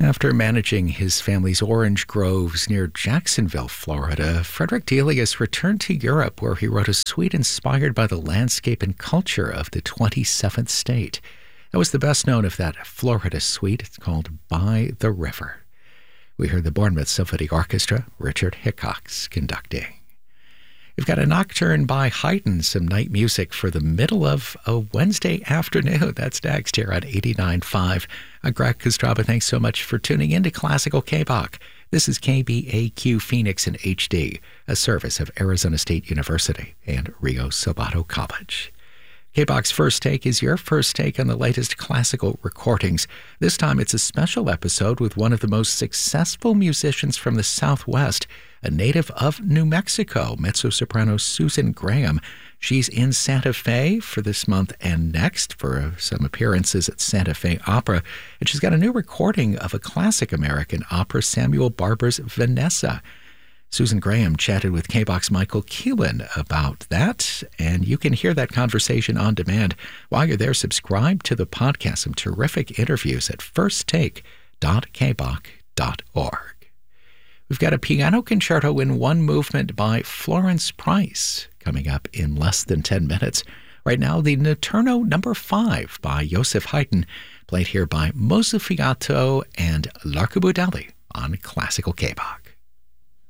After managing his family's orange groves near Jacksonville, Florida, Frederick Delius returned to Europe, where he wrote a suite inspired by the landscape and culture of the 27th state. That was the best known of that Florida suite. It's called By the River. We heard the Bournemouth Symphony Orchestra, Richard Hickox conducting. We've got a nocturne by Haydn, some night music for the middle of a Wednesday afternoon. That's next here on 89.5. I'm Greg Kostraba. Thanks so much for tuning in to Classical K-Bach. This is KBAQ Phoenix in HD, a service of Arizona State University and Rio Salado College. K-Bach's First Take is your first take on the latest classical recordings. This time it's a special episode with one of the most successful musicians from the Southwest, a native of New Mexico, mezzo-soprano Susan Graham. She's in Santa Fe for this month and next for some appearances at Santa Fe Opera. And she's got a new recording of a classic American opera, Samuel Barber's Vanessa. Susan Graham chatted with K-Bach's Michael Keelan about that, and you can hear that conversation on demand. While you're there, subscribe to the podcast. Some terrific interviews at firsttake.kbach.org. We've got a piano concerto in one movement by Florence Price coming up in less than 10 minutes. Right now, the Notturno No. 5 by Joseph Haydn, played here by Mozzafiato and Larcobudelli on Classical K-Bach.